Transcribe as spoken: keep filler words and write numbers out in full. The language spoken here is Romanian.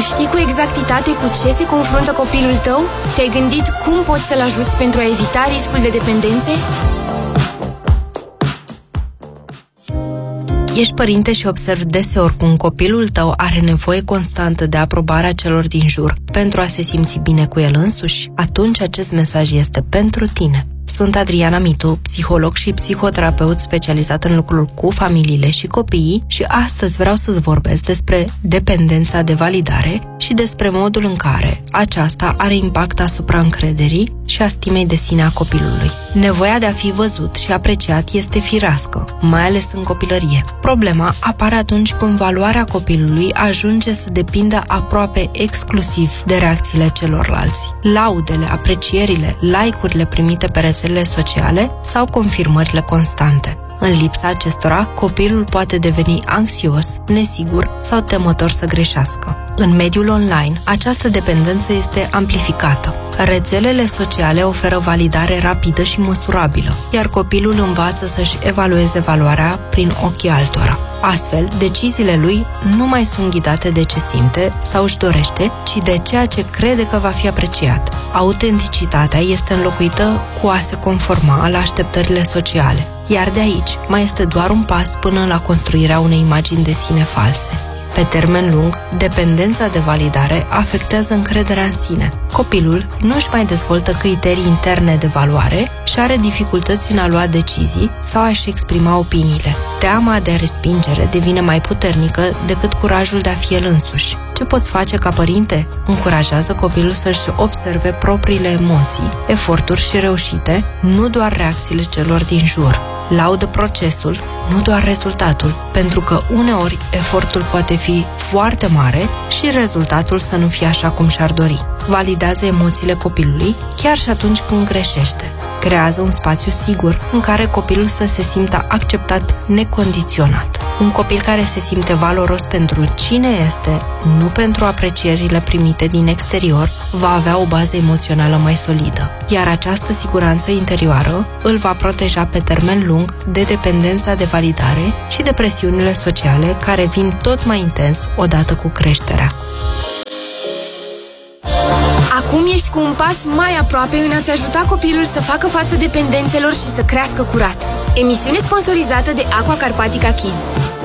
știi cu exactitate cu ce se confruntă copilul tău? Te-ai gândit cum poți să-l ajuți pentru a evita riscul de dependențe? Ești părinte și observi deseori cum copilul tău are nevoie constantă de aprobarea celor din jur pentru a se simți bine cu el însuși? Atunci acest mesaj este pentru tine. Sunt Adriana Mitu, psiholog și psihoterapeut specializat în lucrul cu familiile și copiii și astăzi vreau să-ți vorbesc despre dependența de validare și despre modul în care aceasta are impact asupra încrederii și a stimei de sine a copilului. Nevoia de a fi văzut și apreciat este firească, mai ales în copilărie. Problema apare atunci când valoarea copilului ajunge să depindă aproape exclusiv de reacțiile celorlalți. Laudele, aprecierile, like-urile primite pe rețelele sociale sau confirmările constante. În lipsa acestora, copilul poate deveni anxios, nesigur sau temător să greșească. În mediul online, această dependență este amplificată. Rețelele sociale oferă validare rapidă și măsurabilă, iar copilul învață să-și evalueze valoarea prin ochii altora. Astfel, deciziile lui nu mai sunt ghidate de ce simte sau își dorește, ci de ceea ce crede că va fi apreciat. Autenticitatea este înlocuită cu a se conforma la așteptările sociale, iar de aici mai este doar un pas până la construirea unei imagini de sine false. Pe termen lung, dependența de validare afectează încrederea în sine. Copilul nu își mai dezvoltă criterii interne de valoare și are dificultăți în a lua decizii sau a-și exprima opiniile. Teama de respingere devine mai puternică decât curajul de a fi el însuși. Ce poți face ca părinte? Încurajează copilul să-și observe propriile emoții, eforturi și reușite, nu doar reacțiile celor din jur. Laudă procesul, nu doar rezultatul, pentru că uneori efortul poate fi foarte mare și rezultatul să nu fie așa cum și-ar dori. Validează emoțiile copilului chiar și atunci când greșește. Creează un spațiu sigur în care copilul să se simtă acceptat necondiționat. Un copil care se simte valoros pentru cine este, nu pentru aprecierile primite din exterior, va avea o bază emoțională mai solidă. Iar această siguranță interioară îl va proteja pe termen lung de dependența de validare și de presiunile sociale care vin tot mai intens odată cu creșterea. Acum ești cu un pas mai aproape în a-ți ajuta copilul să facă față dependențelor și să crească curat. Emisiune sponsorizată de Aqua Carpatica Kids.